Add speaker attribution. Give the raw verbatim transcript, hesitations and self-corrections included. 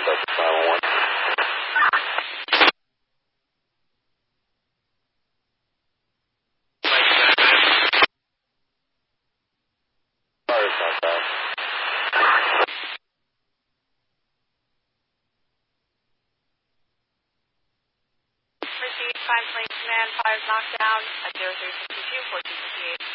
Speaker 1: Proceed, five plane command, five knockdown at zero three six two, fourteen fifty-eight.